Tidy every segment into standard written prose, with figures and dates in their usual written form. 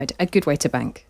A good way to bank.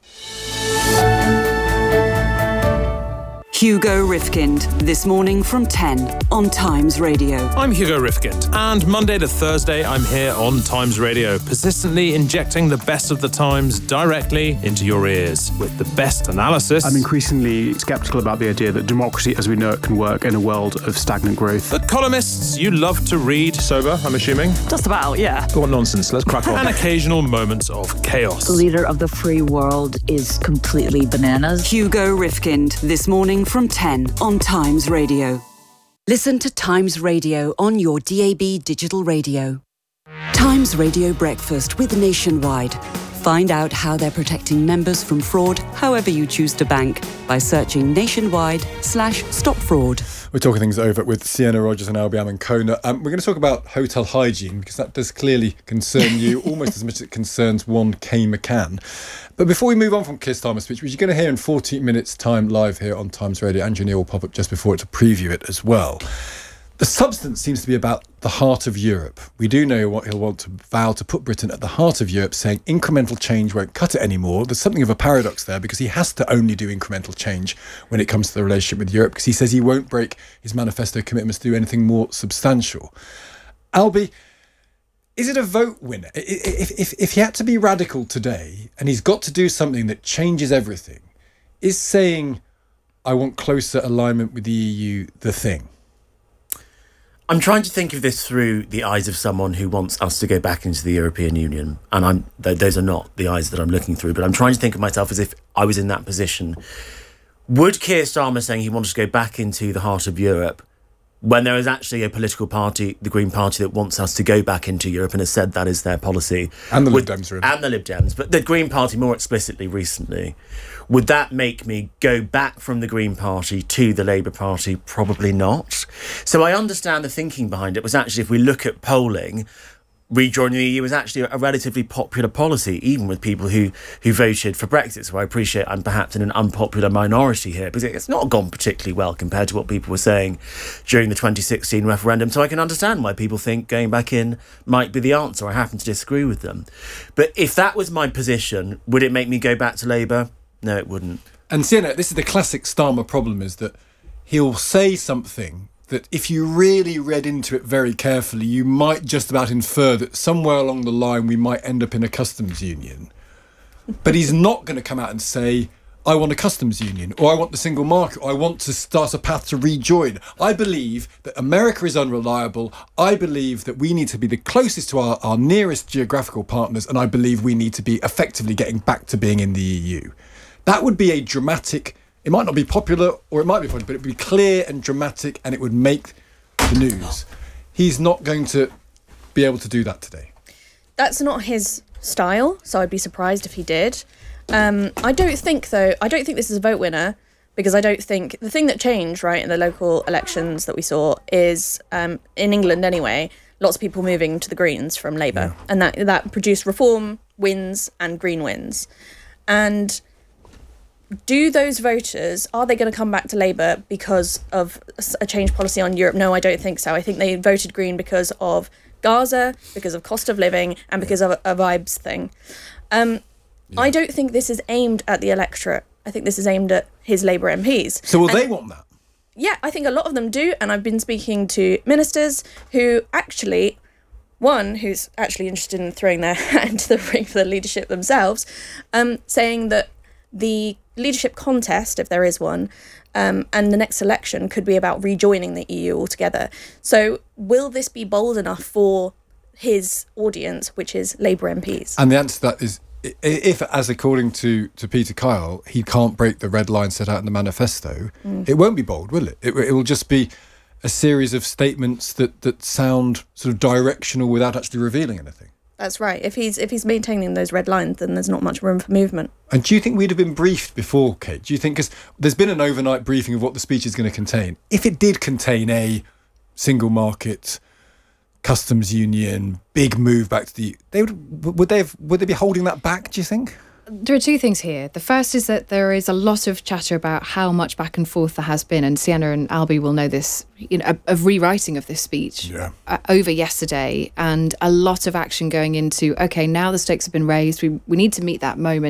Hugo Rifkind, this morning from 10 on Times Radio. I'm Hugo Rifkind, and Monday to Thursday I'm here on Times Radio, persistently injecting the best of the Times directly into your ears with the best analysis. I'm increasingly sceptical about the idea that democracy as we know it can work in a world of stagnant growth. The columnists you love to read. Sober, I'm assuming. Just about, yeah. What nonsense, let's crack on. And occasional moments of chaos. The leader of the free world is completely bananas. Hugo Rifkind, this morning from 10 on Times Radio. Listen to Times Radio on your DAB digital radio. Times Radio Breakfast with Nationwide. Find out how they're protecting members from fraud, however you choose to bank, by searching nationwide/stop fraud. We're talking things over with Sienna Rogers and Albiam and Kona. We're going to talk about hotel hygiene because that does clearly concern you almost as much as it concerns one Kay McCann. But before we move on from Keir Starmer's speech, which you're going to hear in 14 minutes time live here on Times Radio, Andrew Neil will pop up just before it to preview it as well. The substance seems to be about the heart of Europe. We do know what he'll want to vow to put Britain at the heart of Europe, saying incremental change won't cut it anymore. There's something of a paradox there because he has to only do incremental change when it comes to the relationship with Europe because he says he won't break his manifesto commitments to do anything more substantial. Albi, is it a vote winner? If he had to be radical today and he's got to do something that changes everything, is saying, I want closer alignment with the EU the thing? I'm trying to think of this through the eyes of someone who wants us to go back into the European Union. And those are not the eyes that I'm looking through, but I'm trying to think of myself as if I was in that position. Would Keir Starmer saying he wanted to go back into the heart of Europe when there is actually a political party, the Green Party, that wants us to go back into Europe and has said that is their policy? And the Lib Dems, really. And the Lib Dems, but the Green Party more explicitly recently. Would that make me go back from the Green Party to the Labour Party? Probably not. So I understand the thinking behind it was actually, if we look at polling, rejoining the EU was actually a relatively popular policy, even with people who voted for Brexit. So I appreciate I'm perhaps in an unpopular minority here, because it's not gone particularly well compared to what people were saying during the 2016 referendum. So I can understand why people think going back in might be the answer. I happen to disagree with them. But if that was my position, would it make me go back to Labour? No, it wouldn't. And Sienna, this is the classic Starmer problem, is that he'll say something that if you really read into it very carefully, you might just about infer that somewhere along the line we might end up in a customs union. But he's not going to come out and say, I want a customs union, or I want the single market, or I want to start a path to rejoin. I believe that America is unreliable. I believe that we need to be the closest to our nearest geographical partners, and I believe we need to be effectively getting back to being in the EU. That would be a dramatic... It might not be popular, or it might be popular, but it would be clear and dramatic, and it would make the news. He's not going to be able to do that today. That's not his style, so I'd be surprised if he did. I don't think this is a vote winner, because I don't think... The thing that changed, right, in the local elections that we saw is, in England anyway, lots of people moving to the Greens from Labour, and that produced Reform wins and Green wins. And... do those voters, are they going to come back to Labour because of a change policy on Europe? No, I don't think so. I think they voted Green because of Gaza, because of cost of living, and because of a vibes thing. I don't think this is aimed at the electorate. I think this is aimed at his Labour MPs. So they want that? Yeah, I think a lot of them do. And I've been speaking to ministers who actually... One who's actually interested in throwing their hat into the ring for the leadership themselves, saying that the leadership contest, if there is one, and the next election could be about rejoining the EU altogether. So will this be bold enough for his audience, which is Labour MPs? And the answer to that is, if, as according to Peter Kyle, he can't break the red line set out in the manifesto, it won't be bold, will it? It will just be a series of statements that sound sort of directional without actually revealing anything. That's right. If he's maintaining those red lines, then there's not much room for movement. And do you think we'd have been briefed before, Kate? Do you think, because there's been an overnight briefing of what the speech is going to contain. If it did contain a single market, customs union, big move back to the... would they be holding that back, do you think? there are two things here. The first is that there is a lot of chatter about how much back and forth there has been, and Sienna and Albie will know this, of rewriting of this speech over yesterday, and a lot of action going into, okay, now the stakes have been raised, we need to meet that moment.